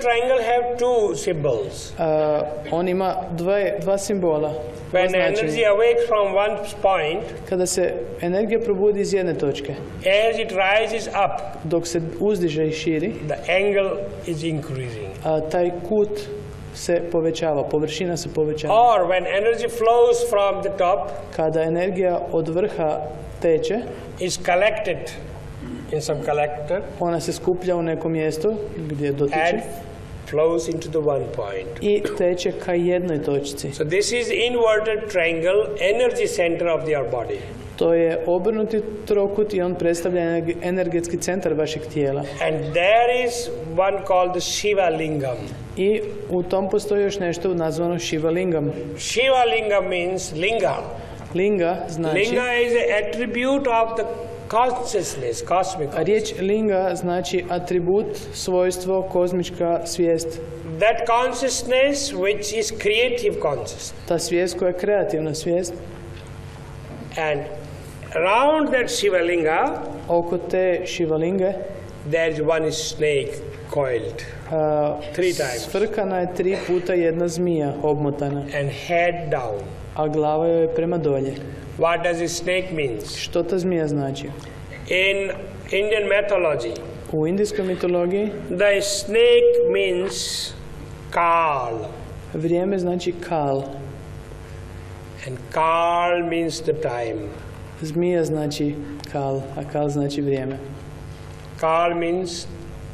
triangle have two symbols. On ima dva simbola. When energy awakes from one point, kada se energija probudi iz jedne točke, as it rises up, dok se uzdiže i širi, the angle is increasing. Taj kut se povećava, površina se povećava. Or when energy flows from the top, kada energija od vrha teče, is collected in some collector, ona se skuplja u nekom mjestu gdje dotiče and flows into the one point. I teče ka jednoj točci. So this is inverted triangle, energy center of your body. To je obrnuti trokut i on predstavlja energetski centar vašeg tijela. And there is one called the Shiva Lingam. I u tom postoji još nešto nazvano Shiva Lingam. Shiva Lingam means linga. Linga znači... Linga is an attribute of the consciousness, cosmic consciousness. Riječ linga znači atribut, svojstvo, kozmička svijest. That consciousness which is creative consciousness. Ta svijest koja je kreativna svijest. And around that Shiva Linga, oko te Shivalinge, there is one snake coiled 3 times. Svrkana je 3 puta jedna zmija obmotana. And head down. A glava joj je prema dolje. What does a snake means? Što ta zmija znači? In Indian mythology, u indijskoj mitologiji, the snake means Kal. Vrijeme znači Kal. And Kal means the time. Zmija znači Kal, a Kal znači vrijeme. Kal means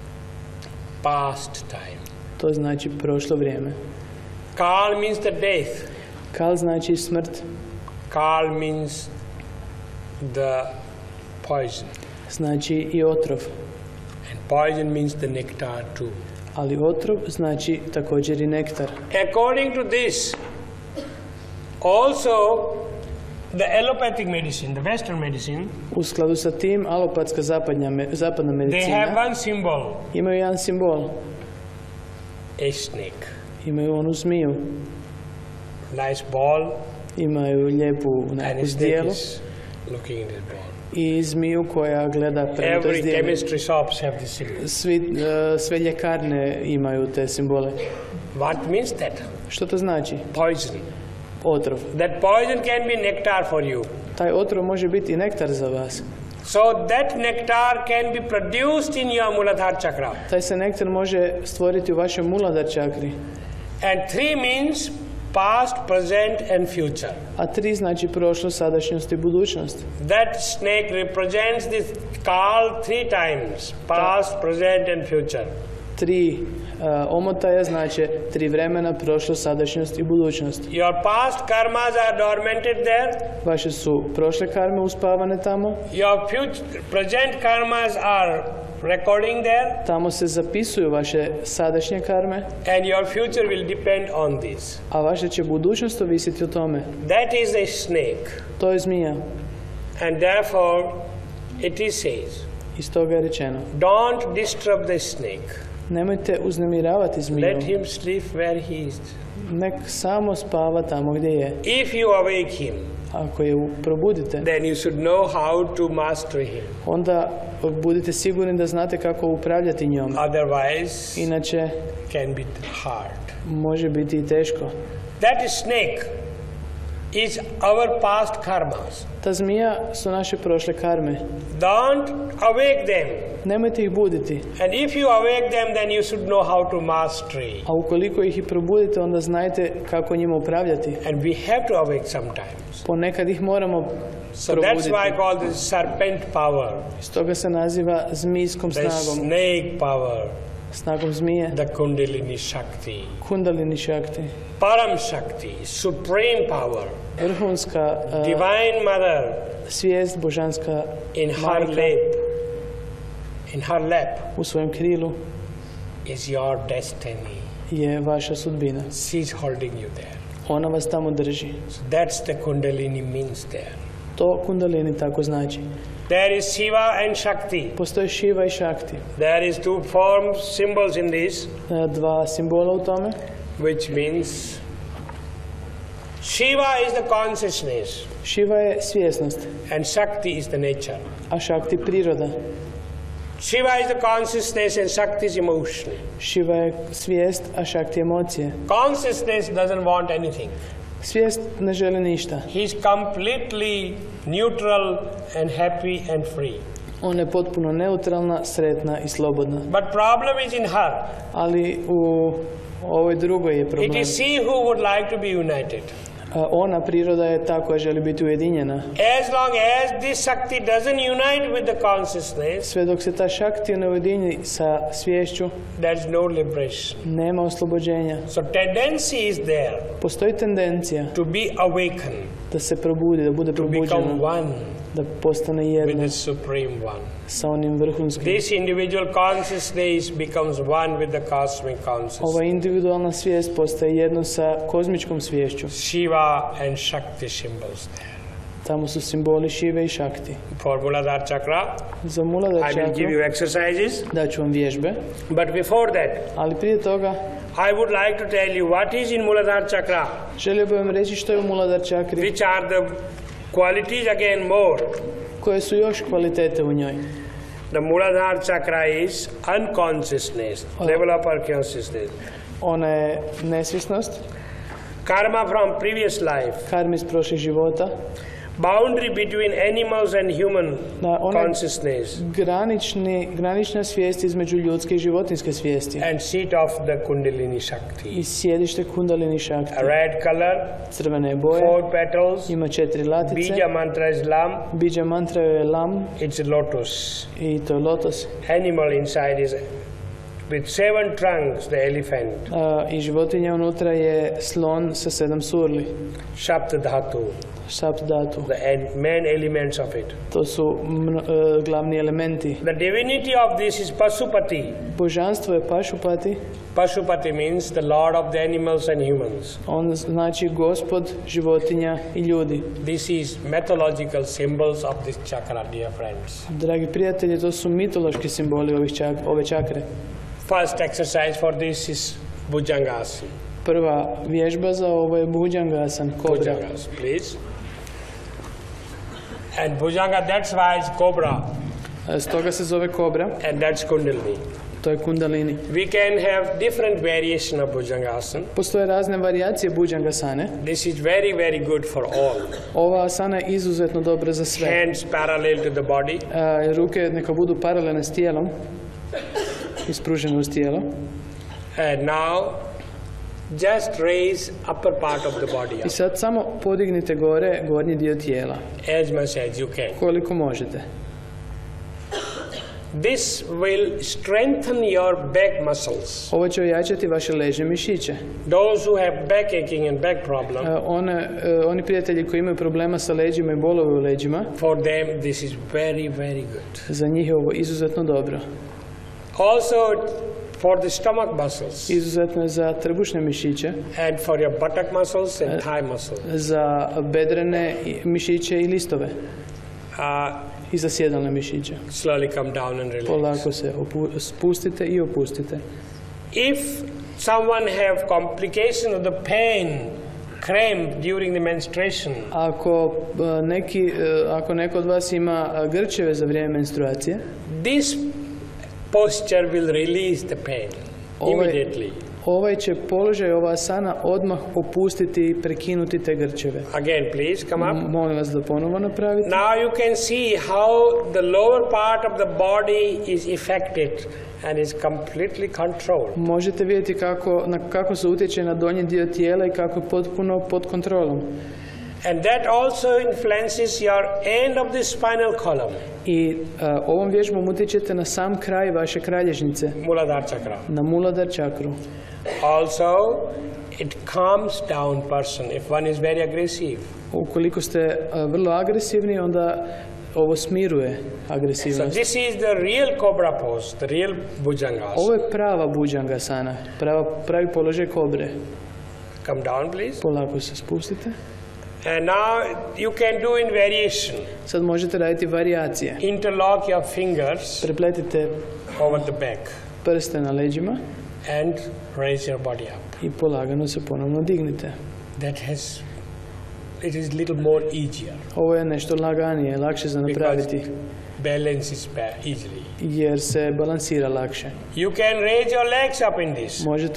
past time. To znači prošlo vrijeme. Kal means the death. Kal znači smrt. Kal means the poison. Znači i otrov. And poison means the nectar too. Ali otrov znači također i nektar. According to this, also the allopathic medicine, the Western medicine, u skladu sa tim alopatska zapadna medicina, they have one symbol. Imaju jedan simbol. A snake. Imaju onu zmiju. Nice ball. Imaju lijepu neku zdjelu. Looking at this ball. I zmiju koja gleda prema toj zdjeli. Every chemistry shops have this symbol. Sve ljekarne imaju te simbole. What means that? Što to znači? Poison. Otrov. That poison can be nectar for you. Taj otrov može biti i nektar za vas. So that nectar can be produced in your Muladhara chakra. Taj se nektar može stvoriti u vašem Muladhara čakri. And 3 means past, present and future. A 3 znači prošlost, sadašnjost i budućnost. That snake represents this Kal 3 times, past, present and future. 3 omotaja znači 3 vremena, prošlost, sadašnjost i budućnost. Your past karmas are dormanted there. Vaše su prošle karme uspavane tamo. Your present karmas are recording there. Tamo se zapisuju vaše sadašnje karme. And your future will depend on this. A vaša će budućnost ovisiti o tome. That is a snake. To je zmija. And therefore it is says. Iz toga je rečeno. Don't disturb the snake. Nemojte uznemiravati zmiju. Let him sleep where he is. Nek samo spava tamo gdje je. If you awake him, ako je probudite, then you should know how to master him. Onda budite sigurni da znate kako upravljati njom. Otherwise, inače can be hard. Može biti i teško. That is snake is our past karmas. Ta zmija su naše prošle karme. Don't awake them. Nemojte ih buditi. And if you awake them, then you should know how to master. A ukoliko ih i probudite, onda znajte kako njima upravljati. And we have to awake sometimes. Ponekad ih moramo so probuditi. That's why I call this serpent power. Stoga se naziva zmijskom snagom. The snake power. Snagom zmije. The Kundalini Shakti. Kundalini Shakti. Param Shakti, supreme power. Vrhunska Divine Mother. Svijest božanska. In her lap. In her lap. U svojem krilu. Is your destiny. Je vaša sudbina. She's holding you there. Ona vas tamo drži. So that's the Kundalini means there. To Kundalini tako znači. There is Shiva and Shakti. Postoji Shiva i Shakti. There is 2 form symbols in this. 2 simbola u tome. Which means Shiva is the Shiva is the consciousness and Shakti is emotion. Shiva je svijest, a Shakti emocije. Consciousness doesn't want anything. Svijest ne želi ništa. He's completely neutral and happy and free. Ona je potpuno neutralna, sretna i slobodna. But problem is in her. Ali u ovoj drugoj je It problem. is she who would like to be united. Ona priroda je ta koja želi biti ujedinjena. As long as this Shakti doesn't unite with the consciousness, Sve dok se ta Shakti ne ujedini sa sviješću, there's no liberation. nema oslobođenja. So tendency is there Postoji tendencija to be awakened, da se probudi, da bude to become probuđena, one da postane with jedna the Supreme One. sa onim vrhunskim. This individual consciousness becomes one with the cosmic consciousness. Ova individualna svijest postaje jedno sa kozmičkom sviješću. Shiva and Shakti symbols there. Tamo su simboli Šive i Shakti. For Muladhara Chakra, Za Muladhara I will give you čakru exercises. daću vam vježbe, But before that, ali prije toga I would like to tell you what is in Muladhara Chakra. želio bih vam reći što je u Muladhara čakri, Which are the qualities again more. koje su još kvalitete u njoj. The Muladhara Chakra is unconsciousness, level of our consciousness. Ona je nesvjesnost, Karma from previous life. karma iz prošlih života, Boundary between animals and human Da, ona je consciousness. granična svijest između ljudske i životinjske svijesti And seat of the Kundalini Shakti. i sjedište Kundalini Shakti. A red color, Crvene boje, 4 petals. ima 4 latice, Bija mantra is Lam. Bija mantra je lam It's a lotus. i to je lotos. Animal inside is with 7 trunks, the elephant. I životinja unutra je slon sa 7 surli, Shapta Dhatu, Saptadhatu. the main elements of it. To su glavni elementi. The divinity of this is Pasupati. Božanstvo je Pašupati, Pasupati means the lord of the animals and humans. on znači gospod životinja i ljudi. This is mythological symbols of this chakra, dear friends. Dragi prijatelji, to su mitološki simboli ove čakre. First exercise for this is Bhujangasana. Prva vježba za ovo je Bhujangasana, kobra. Bhujangasana, please. And Bhujanga, that's why it's cobra, Stoga se zove kobra, and that's Kundalini. to je Kundalini. We can have different variation of Bhujangasana. Postoje razne varijacije Bhujangasane. This is very, very good for all. Ova asana je izuzetno dobra za sve. Hands parallel to the body. Ruke neka budu paralelne s tijelom, ispružene uz tijelo. And now, just raise upper part of the body I up, sad samo podignite gore gornji dio tijela, as much as you can. koliko možete. This will strengthen your back muscles. Ovo će ojačati vaše ležne mišiće. Those who have back aching and back problem, Oni prijatelji koji imaju problema sa leđima i bolove u leđima, for them this is very, very good. za njih je ovo izuzetno dobro. Also for the stomach muscles Izuzetno je za trbušne mišiće, and for your buttock muscles and thigh muscles. za bedrene mišiće i listove Uh, i za sjedalne mišiće. slowly come down and relax. Polako se spustite i opustite. If someone have complication of the pain, cramp during the menstruation, Ako neko od vas ima grčeve za vrijeme menstruacije, this posture will release the pain immediately. Ovaj će položaj, ova asana odmah opustiti i prekinuti te grčeve. Again, please come up. Molim vas da ponovo napravite. Now you can see how the lower part of the body is affected and is completely controlled. Možete vidjeti kako se utječe na donji dio tijela i kako je potpuno pod kontrolom. And that also influences your end of the spinal column, I ovom vježbom utječete na sam kraj vaše kralježnice, Muladhara Chakra. na Muladhara čakru. Also, it calms down person if one is very aggressive. Ukoliko ste vrlo agresivni, onda ovo smiruje So agresivnost. this is the real cobra pose, the real Bhujangasana. Ovo je prava Bhujangasana, pravi položaj kobre. Come down, please. Polako se spustite. And now you can do in variation. Sad možete raditi varijacije. Interlock your fingers Prepletite over the back prste na leđima and raise your body up. i polagano se ponovno dignite. It is little more easier Ovo je nešto laganije, lakše za napraviti. balances easily. jer se balansira lakše. You can raise your legs up in this. Možete